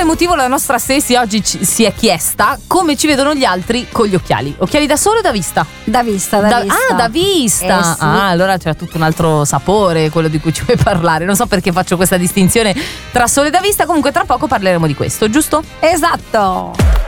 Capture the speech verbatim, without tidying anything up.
motivo la nostra Stacey oggi ci, si è chiesta come ci vedono gli altri con gli occhiali. Occhiali da sole o da vista? Da vista, da, da vista. Ah, da vista. Eh, sì. Ah, allora c'è tutto un altro sapore, quello di cui ci vuoi parlare. Non so perché faccio questa distinzione tra sole e da vista. Comunque tra poco parleremo di questo, giusto? Esatto.